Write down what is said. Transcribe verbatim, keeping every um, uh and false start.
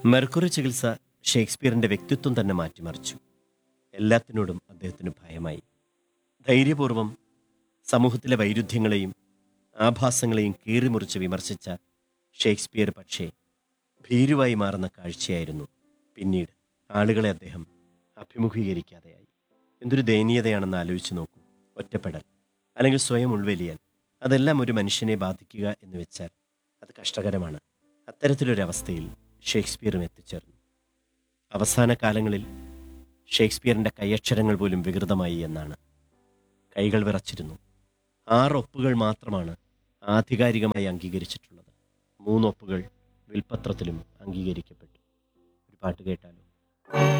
Mercury ചികിത്സ ഷേക്സ്പിയറിൻ്റെ വ്യക്തിത്വം തന്നെ മാറ്റിമറിച്ചു. എല്ലാത്തിനോടും അദ്ദേഹത്തിന് ഭയമായി. ധൈര്യപൂർവം സമൂഹത്തിലെ വൈരുദ്ധ്യങ്ങളെയും ആഭാസങ്ങളെയും കീറിമുറിച്ച് വിമർശിച്ച ഷേക്സ്പിയർ പക്ഷേ ഭീരുവായി മാറുന്ന കാഴ്ചയായിരുന്നു പിന്നീട് ആളുകളെ അദ്ദേഹം അഭിമുഖീകരിക്കാതെയായി. എന്തൊരു ദയനീയതയാണെന്ന് ആലോചിച്ച് നോക്കൂ. ഒറ്റപ്പെടൽ അല്ലെങ്കിൽ സ്വയം ഉൾവലിയൽ, അതെല്ലാം ഒരു മനുഷ്യനെ ബാധിക്കുക എന്ന് വെച്ചാൽ അത് കഷ്ടകരമാണ്. അത്തരത്തിലൊരവസ്ഥയിൽ ഷേക്സ്പിയറും എത്തിച്ചേർന്നു. അവസാന കാലങ്ങളിൽ ഷേക്സ്പിയറിൻ്റെ കൈയക്ഷരങ്ങൾ പോലും വികൃതമായി എന്നാണ്. കൈകൾ വിറച്ചിരുന്നു. ആറ് ഒപ്പുകൾ മാത്രമാണ് ആധികാരികമായി അംഗീകരിച്ചിട്ടുള്ളത്. മൂന്നൊപ്പുകൾ വിൽപ്പത്രത്തിലും അംഗീകരിക്കപ്പെട്ടു. ഒരു പാട്ട് കേട്ടാലോ?